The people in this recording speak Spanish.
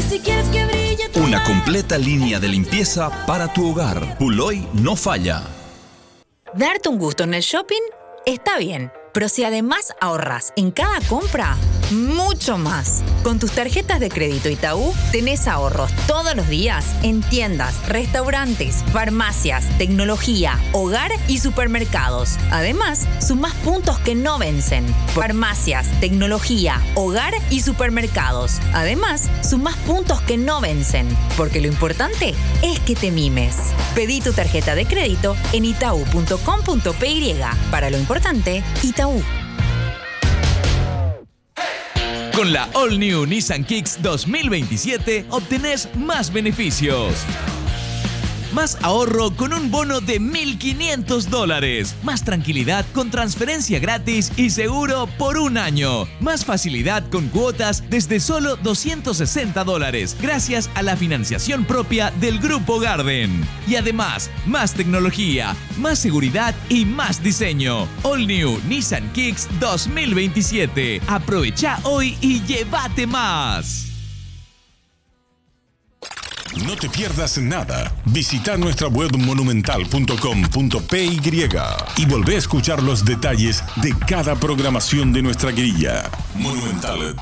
Si quieres que brille tu Una mar. completa línea de limpieza para tu hogar. Puloy no falla. Darte un gusto en el shopping está bien, pero si además ahorras en cada compra, mucho más. Con tus tarjetas de crédito Itaú tenés ahorros todos los días en tiendas, restaurantes, farmacias, tecnología, hogar y supermercados. Además, sumás puntos que no vencen. Farmacias, tecnología, hogar y supermercados. Además, sumás puntos que no vencen. Porque lo importante es que te mimes. Pedí tu tarjeta de crédito en itau.com.py. Para lo importante, Itaú. Con la All New Nissan Kicks 2027 obtenés más beneficios. Más ahorro con un bono de $1.500. Más tranquilidad con transferencia gratis y seguro por un año. Más facilidad con cuotas desde solo $260 gracias a la financiación propia del Grupo Garden. Y además, más tecnología, más seguridad y más diseño. All New Nissan Kicks 2027. Aprovecha hoy y llévate más. No te pierdas nada. Visita nuestra web monumental.com.py y volvé a escuchar los detalles de cada programación de nuestra grilla. Monumental